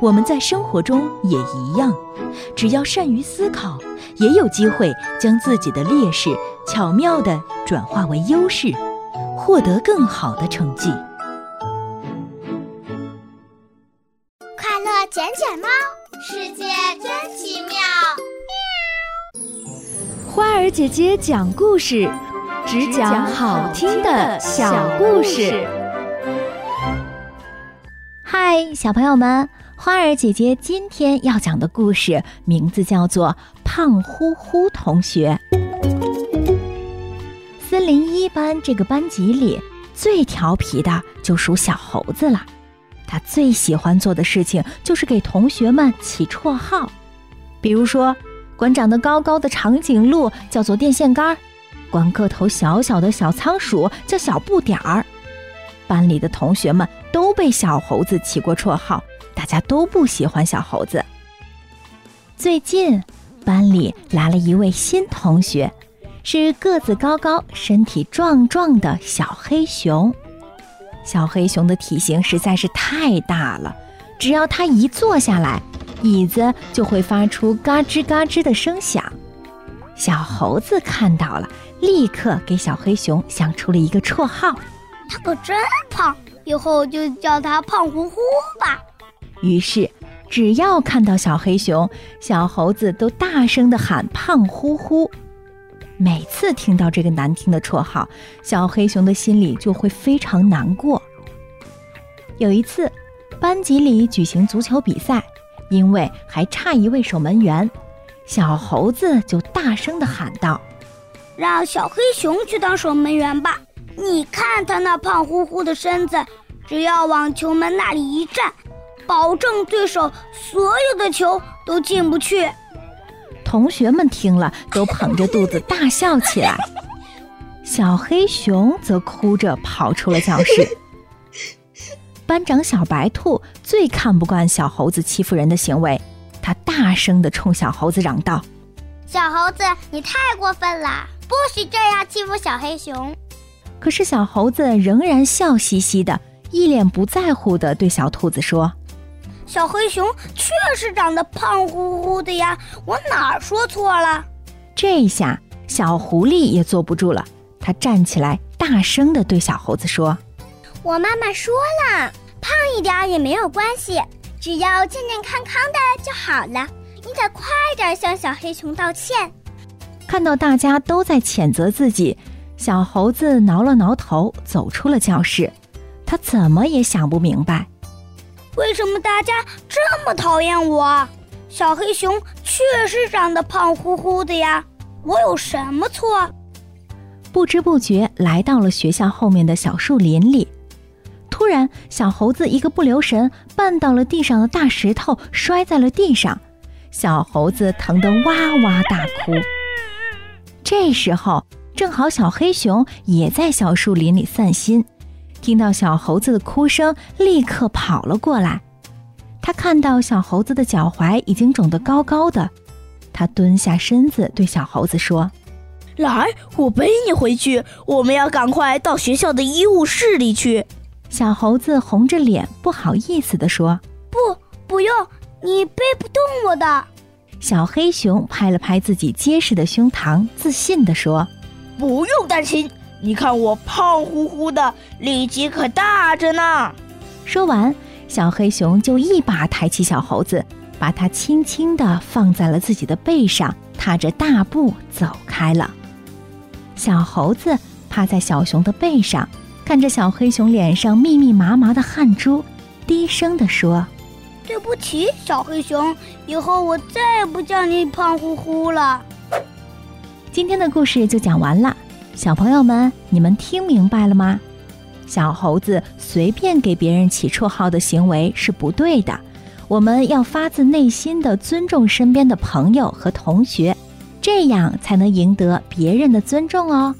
我们在生活中也一样，只要善于思考，也有机会将自己的劣势巧妙地转化为优势，获得更好的成绩。 快乐捡捡猫，世界真奇妙。 花儿姐姐讲故事，只讲好听的小故事。 嗨，小朋友们，花儿姐姐今天要讲的故事名字叫做胖乎乎同学。森林一班这个班级里最调皮的就属小猴子了，他最喜欢做的事情就是给同学们起绰号，比如说管长得高高的长颈鹿叫做电线杆，管个头小小的小仓鼠叫小不点儿。班里的同学们都被小猴子起过绰号，大家都不喜欢小猴子。最近班里来了一位新同学，是个子高高身体壮壮的小黑熊。小黑熊的体型实在是太大了，只要他一坐下来，椅子就会发出嘎吱嘎吱的声响。小猴子看到了，立刻给小黑熊想出了一个绰号， 他可真胖，以后就叫他胖乎乎吧。 于是只要看到小黑熊，小猴子都大声地喊胖乎乎。每次听到这个难听的绰号，小黑熊的心里就会非常难过。有一次班级里举行足球比赛，因为还差一位守门员，小猴子就大声地喊道： 让小黑熊去当守门员吧，你看他那胖乎乎的身子，只要往球门那里一站，保证对手所有的球都进不去。 同学们听了都捧着肚子大笑起来，小黑熊则哭着跑出了教室。班长小白兔最看不惯小猴子欺负人的行为，他大声地冲小猴子嚷道： 小猴子，你太过分了，不许这样欺负小黑熊。 可是小猴子仍然笑嘻嘻的，一脸不在乎地对小兔子说： 小黑熊确实长得胖乎乎的呀，我哪儿说错了？ 这下小狐狸也坐不住了，他站起来大声地对小猴子说： 我妈妈说了，胖一点也没有关系，只要健健康康的就好了，你得快点向小黑熊道歉。 看到大家都在谴责自己，小猴子挠了挠头，走出了教室。他怎么也想不明白， 为什么大家这么讨厌我？小黑熊确实长得胖乎乎的呀，我有什么错？ 不知不觉来到了学校后面的小树林里。突然，小猴子一个不留神绊到了地上的大石头，摔在了地上。小猴子疼得哇哇大哭。这时候正好小黑熊也在小树林里散心，听到小猴子的哭声，立刻跑了过来。他看到小猴子的脚踝已经肿得高高的，他蹲下身子对小猴子说： 来，我背你回去，我们要赶快到学校的医务室里去。 小猴子红着脸不好意思地说： 不用，你背不动我的。 小黑熊拍了拍自己结实的胸膛，自信地说： 不用担心，你看我胖乎乎的，力气可大着呢。 说完，小黑熊就一把抬起小猴子，把它轻轻地放在了自己的背上，踏着大步走开了。小猴子趴在小熊的背上，看着小黑熊脸上密密麻麻的汗珠，低声地说： 对不起，小黑熊，以后我再也不叫你胖乎乎了。 今天的故事就讲完了，小朋友们，你们听明白了吗？小猴子随便给别人起绰号的行为是不对的，我们要发自内心地尊重身边的朋友和同学，这样才能赢得别人的尊重哦。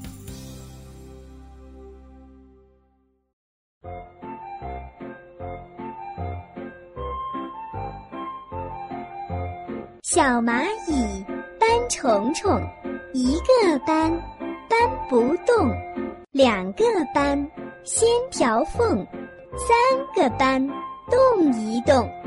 小蚂蚁搬虫虫，一个搬不动，两个搬掀条缝，三个搬动一动。